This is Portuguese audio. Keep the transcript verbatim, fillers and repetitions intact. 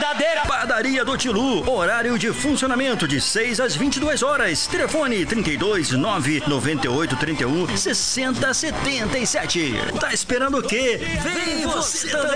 verdadeira. Padaria do Tilu, horário de funcionamento de seis às vinte e duas horas. Telefone trinta e dois, nove, noventa e oito, trinta e um, sessenta, setenta e sete. Tá esperando o quê? Vem você também!